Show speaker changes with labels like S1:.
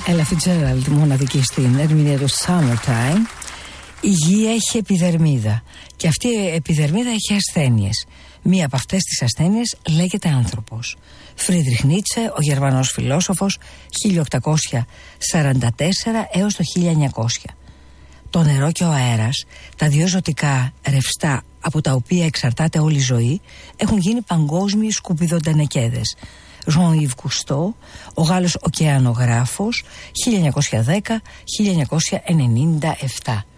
S1: Ella Fitzgerald, μοναδική στην ερμηνεία του Summertime. Η γη έχει επιδερμίδα και αυτή η επιδερμίδα έχει ασθένειες. Μία από αυτές τις ασθένειες λέγεται άνθρωπος. Φρίντριχ Νίτσε, ο Γερμανός φιλόσοφος, 1844 έως το 1900. Το νερό και ο αέρας, τα δύο ζωτικά ρευστά από τα οποία εξαρτάται όλη η ζωή, έχουν γίνει παγκόσμιοι σκουπιδοντενεκέδες. Jean-Yves Cousteau, ο Γάλλος ωκεανογράφος, 1910-1997.